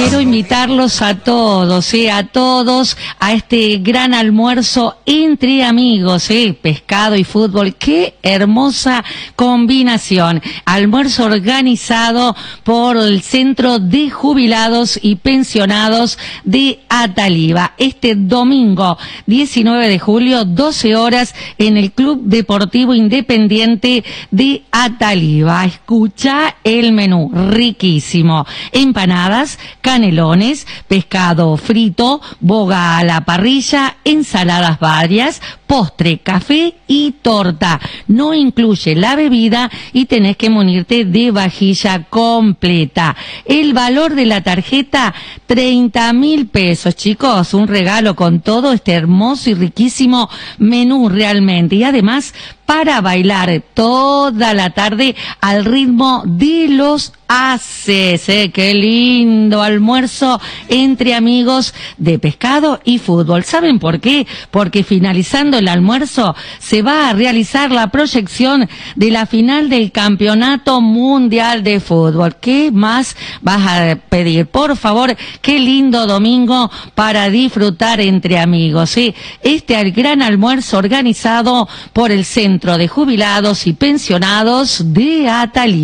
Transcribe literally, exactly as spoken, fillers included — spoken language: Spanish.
Quiero invitarlos a todos, ¿eh? a todos, a este gran almuerzo entre amigos, ¿eh? pescado y fútbol. ¡Qué hermosa combinación! Almuerzo organizado por el Centro de Jubilados y Pensionados de Ataliva. Este domingo, diecinueve de julio, doce horas, en el Club Deportivo Independiente de Ataliva. Escucha el menú, riquísimo. Empanadas, canelones, pescado frito, boga a la parrilla, ensaladas varias, postre, café y torta. No incluye la bebida y tenés que munirte de vajilla completa. El valor de la tarjeta, treinta mil pesos, chicos. Un regalo con todo este hermoso y riquísimo menú realmente. Y además, para bailar toda la tarde al ritmo de los haces, ¿eh? Qué lindo almuerzo entre amigos de pescado y fútbol. ¿Saben por qué? Porque finalizando el almuerzo se va a realizar la proyección de la final del Campeonato Mundial de Fútbol. ¿Qué más vas a pedir? Por favor, qué lindo domingo para disfrutar entre amigos, ¿eh? Este gran almuerzo organizado por el Centro de Jubilados y Pensionados de Ataliva.